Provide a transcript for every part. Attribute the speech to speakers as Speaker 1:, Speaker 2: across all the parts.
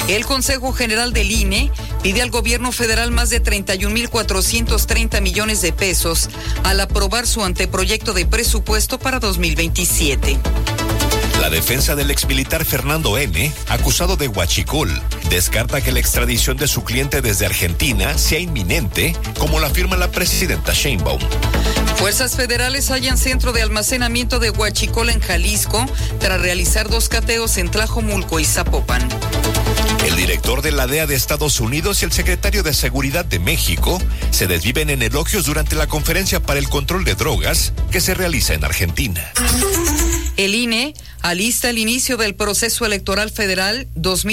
Speaker 1: El Consejo General del INE pide al gobierno federal más de 31.430 millones de pesos al aprobar su anteproyecto de presupuesto para 2027.
Speaker 2: La defensa del exmilitar Fernando N., acusado de huachicol, descarta que la extradición de su cliente desde Argentina sea inminente, como lo afirma la presidenta Sheinbaum.
Speaker 1: Fuerzas federales hallan centro de almacenamiento de huachicol en Jalisco tras realizar 2 cateos en Tlajomulco y Zapopan.
Speaker 2: El director de la DEA de Estados Unidos y el secretario de Seguridad de México se desviven en elogios durante la conferencia para el control de drogas que se realiza en Argentina.
Speaker 1: El INE alista el inicio del proceso electoral federal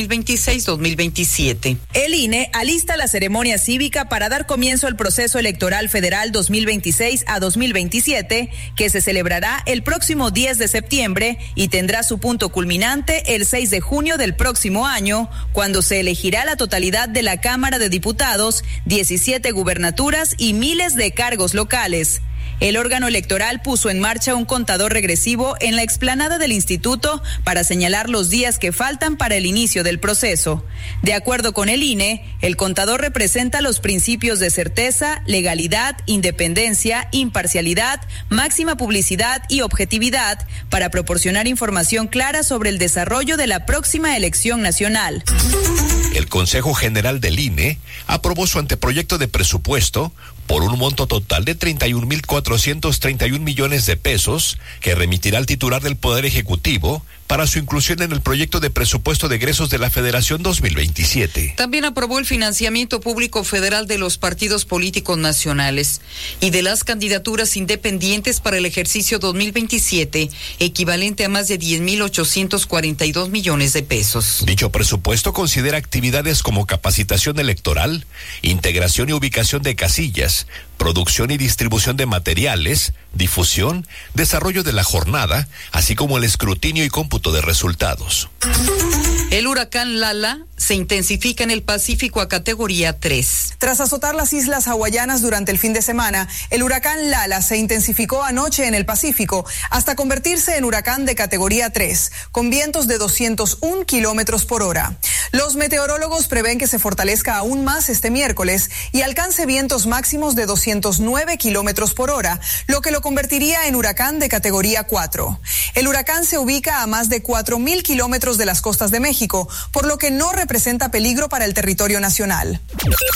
Speaker 1: 2026-2027.
Speaker 3: El INE alista la ceremonia cívica para dar comienzo al proceso electoral federal 2026 a 2027, que se celebrará el próximo 10 de septiembre y tendrá su punto culminante el 6 de junio del próximo año, cuando se elegirá la totalidad de la Cámara de Diputados, 17 gubernaturas y miles de cargos locales. El órgano electoral puso en marcha un contador regresivo en la explanada del instituto para señalar los días que faltan para el inicio del proceso. De acuerdo con el INE, el contador representa los principios de certeza, legalidad, independencia, imparcialidad, máxima publicidad y objetividad para proporcionar información clara sobre el desarrollo de la próxima elección nacional.
Speaker 2: El Consejo General del INE aprobó su anteproyecto de presupuesto por un monto total de 31.431 millones de pesos que remitirá al titular del Poder Ejecutivo para su inclusión en el proyecto de presupuesto de egresos de la Federación 2027.
Speaker 1: También aprobó el financiamiento público federal de los partidos políticos nacionales y de las candidaturas independientes para el ejercicio 2027, equivalente a más de 10.842 millones de pesos.
Speaker 2: Dicho presupuesto considera actividades como capacitación electoral, integración y ubicación de casillas, producción y distribución de materiales, difusión, desarrollo de la jornada, así como el escrutinio y cómputo de resultados.
Speaker 1: El huracán Lala se intensifica en el Pacífico a categoría 3.
Speaker 4: Tras azotar las islas hawaianas durante el fin de semana, el huracán Lala se intensificó anoche en el Pacífico hasta convertirse en huracán de categoría 3, con vientos de 201 kilómetros por hora. Los meteorólogos prevén que se fortalezca aún más este miércoles y alcance vientos máximos de 209 kilómetros por hora, lo que lo convertiría en huracán de categoría 4. El huracán se ubica a más de 4.000 kilómetros de las costas de México, por lo que no representa peligro para el territorio nacional.